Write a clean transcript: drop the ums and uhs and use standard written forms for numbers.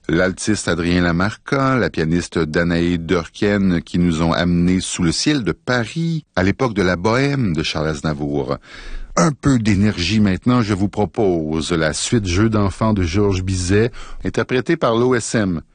l'altiste Adrien Lamarca, la pianiste Danae Durken qui nous ont amenés sous le ciel de Paris à l'époque de la Bohème de Charles Aznavour. Un peu d'énergie maintenant, je vous propose la suite Jeux d'enfants de Georges Bizet, interprétée par l'OSM.